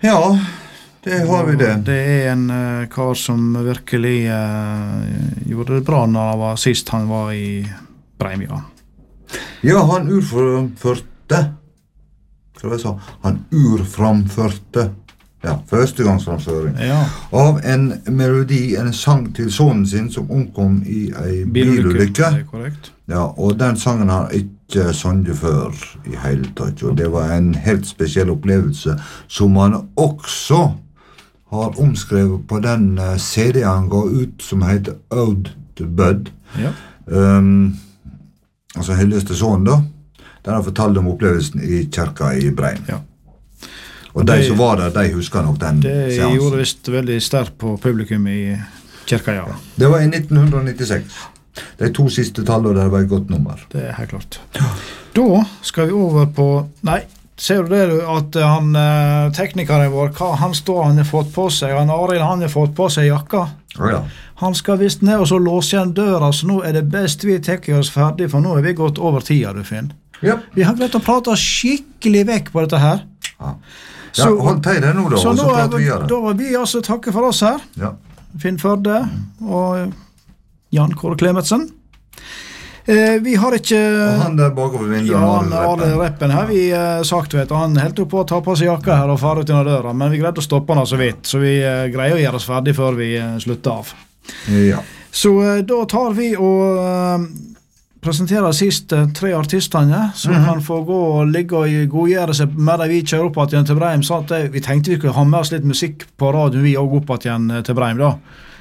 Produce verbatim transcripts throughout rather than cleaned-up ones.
Ja, det har vi det. Det er en uh, kar som virkelig uh, gjorde det bra når han var sist han var i Breim, ja. Ja, han urframførte. Hva var det jeg sa? Han urframførte. Ja, førstegangsframføring. Ja. Av en melodi, en sang til sonen sin som omkom i en bilulykke. Det er korrekt. Ja, og den sangen har ikke sunget før i hele tatt, og det var en helt spesiell opplevelse som han også har omskrevet på den C D han ga ut som heter Ode to Bud. Ja. Um, altså helligste sånn da. Den har fortalt om opplevelsen i kirka i Breim. Ja. Og de som var der, de husker nok den det seansen. Det gjorde visst veldig sterkt på publikum i kirka, ja. Det var i nitten nittiseks. De to siste tallene der var et godt nummer. Det er helt klart. Da skal vi over på... Nei, ser du det du, at han, teknikeren vår, hva han står, han har fått på seg, han Arild, han har fått på seg jakka. Oh, ja. Han skal visst ned og så låse igjen døra, så nå er det best vi tekker oss ferdig, for nå er vi gått over tida, du Finn. Ja. Vi har greit å prate skikkelig vekk på dette her. Ja. Ja, så, hold til det nå da, så og så nå, prater vi videre. Da var vi altså takke for oss her. Ja. Finn Førde og Jan Kåre Klemetsen. Eh, vi har ikke... Og han der bakover vinduet, ja, han har alle reppen her. Vi eh, sagt, vet, han helt opp på å ta på seg jakka her og fare ut under døra, men vi greide å stoppe han så vidt, så vi eh, greier å gjøre oss ferdig før vi eh, slutter av. Ja. Så eh, da tar vi og... Eh, presenterer siste tre artistene, som mm-hmm. kan få gå og ligge og godgjøre seg med det vi kjører opp igjen til Breim. Så at det, vi tenkte vi kunne ha med oss litt musikk på radio, vi og opp igjen til Breim da.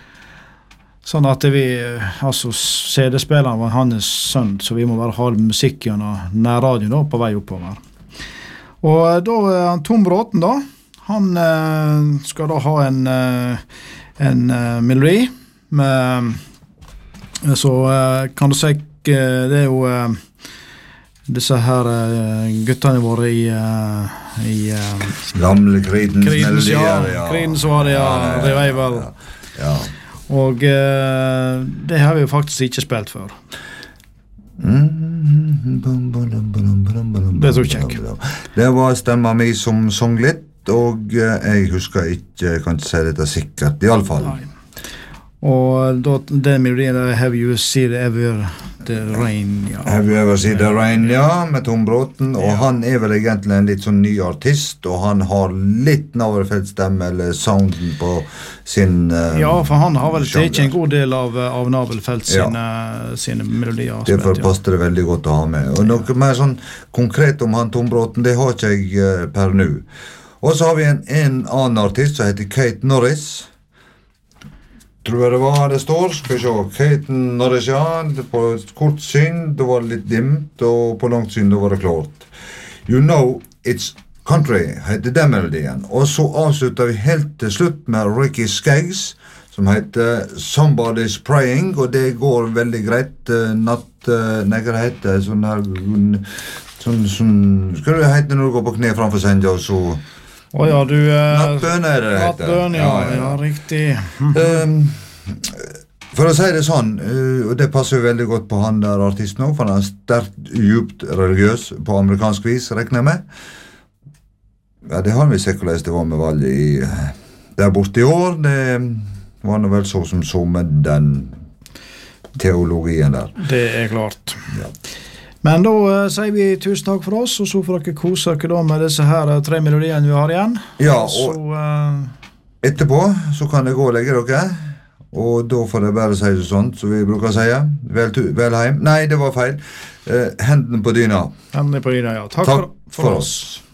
Sånn at vi, altså C D-spilleren var hans sønn, så vi må bare ha musikk gjennom nærradioen da, på vei oppover. Og da er Tom Bråten da, han eh, skal da ha en, eh, en eh, melodi med, så eh, kan du si det er jo uh, disse her uh, guttene våre i, uh, i uh, gamle Creedence Creedence, ja, ja. Creedence var det, ja, ja, ja, ja, Revival ja, ja. og uh, det har vi jo faktisk ikke spilt før. Det tror jeg ikke. Det var stemma mi som sang litt, og uh, jeg husker ikke, jeg kan ikke si dette sikkert i alle fall. Nei. Og da, den melodien der, Have You Seen Ever The Rain, ja. Have You Ever Seen The Rain, ja, med Tom Bråten, og ja. Han er vel egentlig en litt sånn ny artist, og han har litt Navelfeldt-stemme, eller sounden på sin uh, ja, for han har vel ikke en god del av, av Navelfeldt sine, ja. sine melodier. Derfor ja. Passer det veldig godt å ha med. Og noe mer sånn konkret om han Tom Bråten, det har ikke jeg uh, per nu. Og så har vi en, en annen artist som heter Kate Norris, tror jeg det var det står, skal vi se, Kate Norris, ja, på kort syn, da var det litt dimt, og på langt syn, da var det klart. You Know It's Country, heter den melodien. Og så avslutter vi helt til slutt med Ricky Skaggs, som heter Somebody's Praying, og det går veldig greit. Natt, nei, hva det heter, sånn her, sånn, sånn, skal det hete når du går på kne framfor senga, og så... Å ja, du... Eh, nattbøn er det det heter. Nattbøn, ja, ja, ja. ja riktig. um, for å si det sånn, uh, og det passer jo veldig godt på han der artisten også, for han er sterkt, djupt religiøs på amerikansk vis, regner jeg med. Ja, det har vi sett hvordan det var med valget i der borte i år. Det var nå vel så som så med den teologien der. Det er klart. Ja. Men da uh, sier vi tusen takk for oss, og så får dere kose dere da med disse her uh, tre melodiene vi har igjen. Ja, og så, uh, etterpå så kan det gå og legge dere, og da får jeg bare si det sånt, så vi bruker å si. Vel, vel heim. Nei, det var feil. Uh, hendene på dyna. Hendene på dyna, ja. Takk, takk for, for for oss. oss.